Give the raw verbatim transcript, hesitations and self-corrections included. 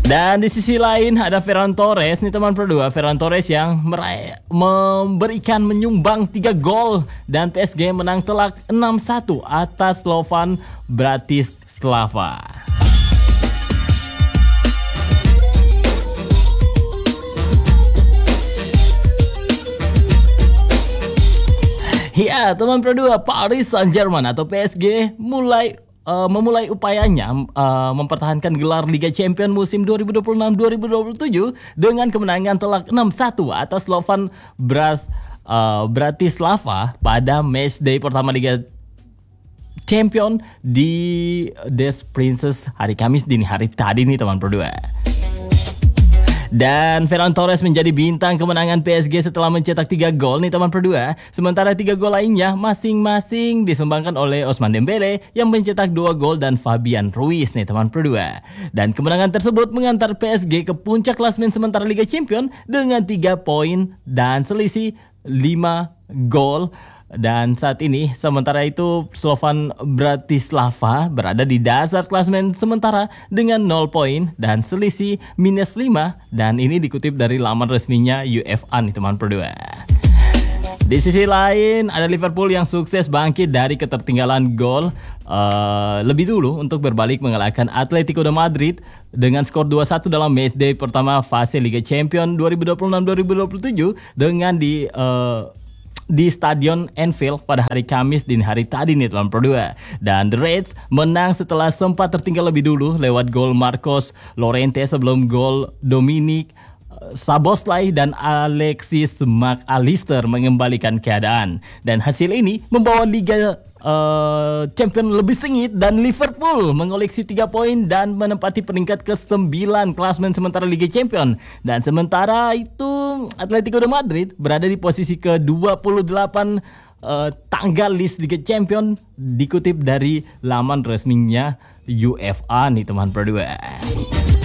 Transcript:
Dan di sisi lain ada Ferran Torres nih teman berdua. Ferran Torres yang meraih, memberikan menyumbang tiga gol dan P S G menang telak enam satu atas Slovan Bratislava. Ya teman berdua, Paris Saint-Germain atau P S G mulai Uh, memulai upayanya uh, mempertahankan gelar Liga Champions musim dua ribu dua puluh enam dua ribu dua puluh tujuh dengan kemenangan telak enam satu atas Slovan Bras, uh, Bratislava pada matchday pertama Liga Champions di Des Princes hari Kamis dini hari tadi nih teman berdua. Dan Ferran Torres menjadi bintang kemenangan P S G setelah mencetak tiga gol nih teman berdua. Sementara tiga gol lainnya masing-masing disumbangkan oleh Ousmane Dembele yang mencetak dua gol dan Fabian Ruiz nih teman berdua. Dan kemenangan tersebut mengantar P S G ke puncak klasemen sementara Liga Champions dengan tiga poin dan selisih lima gol. Dan saat ini sementara itu Slovan Bratislava berada di dasar klasemen sementara dengan nol poin dan selisih minus lima. Dan ini dikutip dari laman resminya UEFA nih teman berdua. Di sisi lain ada Liverpool yang sukses bangkit dari ketertinggalan gol uh, lebih dulu untuk berbalik mengalahkan Atletico de Madrid dengan skor dua satu dalam matchday pertama fase Liga Champions dua ribu dua puluh enam dua ribu dua puluh tujuh dengan di uh, di Stadion Anfield pada hari Kamis dini hari tadi nih teman berdua. Dan The Reds menang setelah sempat tertinggal lebih dulu lewat gol Marcos Llorente sebelum gol Dominic Szoboszlai dan Alexis Mac Allister mengembalikan keadaan. Dan hasil ini membawa Liga uh, Champion lebih sengit dan Liverpool mengoleksi tiga poin dan menempati peringkat ke sembilan klasemen sementara Liga Champion. Dan sementara itu Atletico de Madrid berada di posisi ke dua puluh delapan uh, tanggal list Liga Champion dikutip dari laman resminya UEFA nih teman berdua.